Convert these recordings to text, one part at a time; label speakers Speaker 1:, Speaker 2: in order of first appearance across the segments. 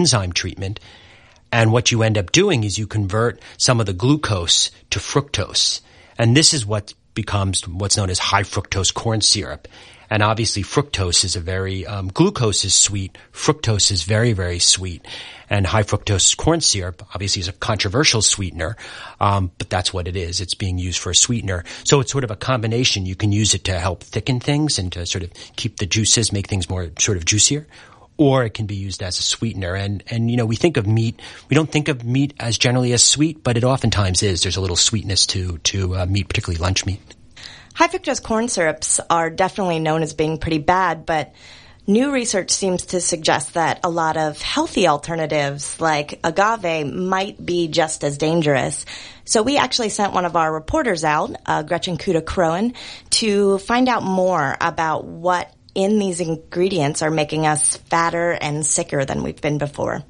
Speaker 1: enzyme treatment. And what you end up doing is you convert some of the glucose to fructose. And this is what becomes what's known as high fructose corn syrup. And obviously fructose is glucose is sweet. Fructose is very, very sweet. And high fructose corn syrup obviously is a controversial sweetener. But that's what it is. It's being used for a sweetener. So it's sort of a combination. You can use it to help thicken things and to sort of keep the juices, make things more sort of juicier. Or it can be used as a sweetener. And we think of meat, we don't think of meat as generally as sweet, but it oftentimes is. There's a little sweetness to meat, particularly lunch meat.
Speaker 2: High fructose corn syrups are definitely known as being pretty bad, but new research seems to suggest that a lot of healthy alternatives like agave might be just as dangerous. So we actually sent one of our reporters out, Gretchen Kuda-Crowan, to find out more about what in these ingredients are making us fatter and sicker than we've been before.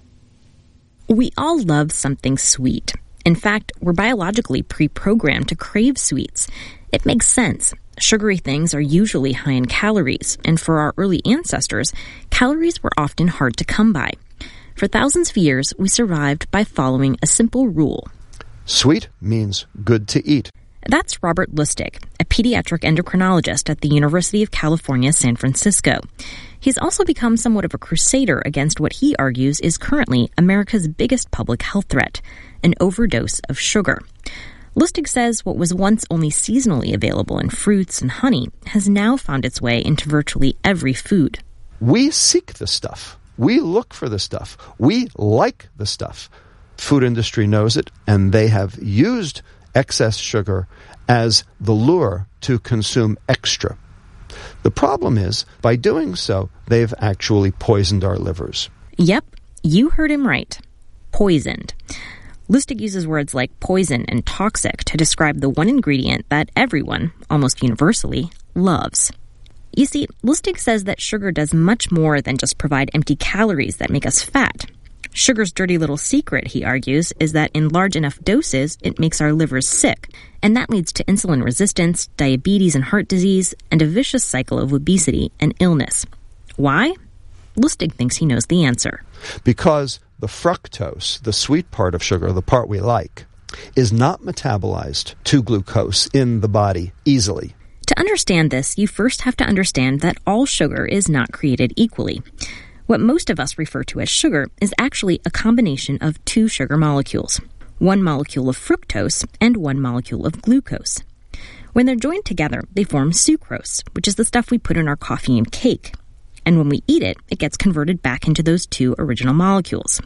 Speaker 3: We all love something sweet. In fact, we're biologically pre-programmed to crave sweets. It makes sense. Sugary things are usually high in calories, and for our early ancestors, calories were often hard to come by. For thousands of years, we survived by following a simple rule.
Speaker 4: Sweet means good to eat.
Speaker 3: That's Robert Lustig, a pediatric endocrinologist at the University of California, San Francisco. He's also become somewhat of a crusader against what he argues is currently America's biggest public health threat, an overdose of sugar. Lustig says what was once only seasonally available in fruits and honey has now found its way into virtually every food.
Speaker 4: We seek the stuff. We look for the stuff. We like the stuff. Food industry knows it, and they have used excess sugar as the lure to consume extra. The problem is, by doing so, they've actually poisoned our livers.
Speaker 3: Yep, you heard him right. Poisoned. Lustig uses words like poison and toxic to describe the one ingredient that everyone, almost universally, loves. You see, Lustig says that sugar does much more than just provide empty calories that make us fat. Sugar's dirty little secret, he argues, is that in large enough doses, it makes our livers sick, and that leads to insulin resistance, diabetes and heart disease, and a vicious cycle of obesity and illness. Why? Lustig thinks he knows the answer.
Speaker 4: Because the fructose, the sweet part of sugar, the part we like, is not metabolized to glucose in the body easily.
Speaker 3: To understand this, you first have to understand that all sugar is not created equally. What most of us refer to as sugar is actually a combination of two sugar molecules, one molecule of fructose and one molecule of glucose. When they're joined together, they form sucrose, which is the stuff we put in our coffee and cake. And when we eat it, it gets converted back into those two original molecules.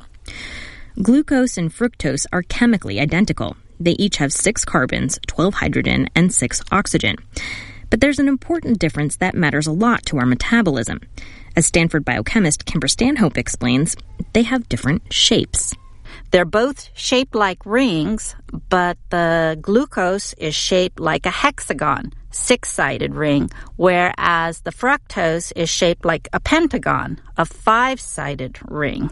Speaker 3: Glucose and fructose are chemically identical. They each have 6 carbons, 12 hydrogen, and 6 oxygen. But there's an important difference that matters a lot to our metabolism. As Stanford biochemist Kimber Stanhope explains, they have different shapes.
Speaker 5: They're both shaped like rings, but the glucose is shaped like a hexagon, 6-sided ring, whereas the fructose is shaped like a pentagon, a 5-sided ring.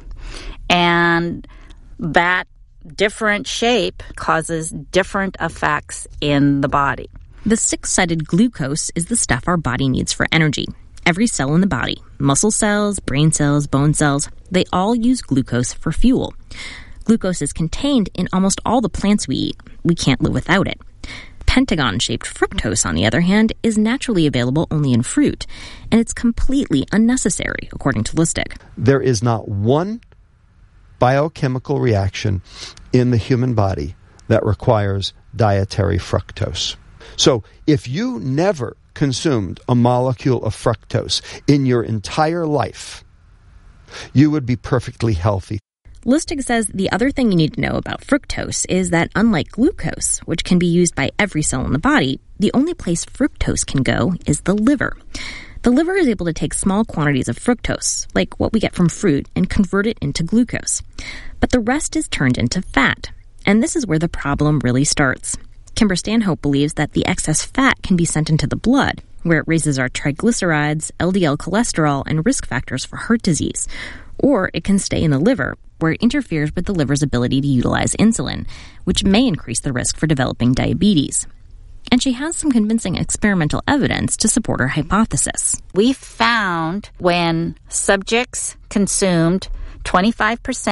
Speaker 5: And that different shape causes different effects in the body.
Speaker 3: The 6-sided glucose is the stuff our body needs for energy. Every cell in the body, muscle cells, brain cells, bone cells, they all use glucose for fuel. Glucose is contained in almost all the plants we eat. We can't live without it. Pentagon-shaped fructose, on the other hand, is naturally available only in fruit, and it's completely unnecessary, according to Lustig.
Speaker 4: There is not one biochemical reaction in the human body that requires dietary fructose. So if you never consumed a molecule of fructose in your entire life, you would be perfectly healthy.
Speaker 3: Lustig says the other thing you need to know about fructose is that unlike glucose, which can be used by every cell in the body, the only place fructose can go is the liver. The liver is able to take small quantities of fructose, like what we get from fruit, and convert it into glucose. But the rest is turned into fat. And this is where the problem really starts. Kimber Stanhope believes that the excess fat can be sent into the blood, where it raises our triglycerides, LDL cholesterol, and risk factors for heart disease. Or it can stay in the liver, where it interferes with the liver's ability to utilize insulin, which may increase the risk for developing diabetes. And she has some convincing experimental evidence to support her hypothesis.
Speaker 5: We found when subjects consumed 25%